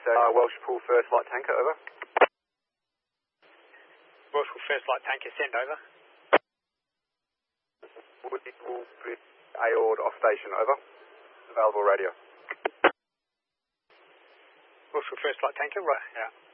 Welsh Pool First Light Tanker, over. Welsh Pool First Light Tanker, send over. Woody Pool Aord off station, over. Available radio. Welsh Pool First Light Tanker, right, yeah.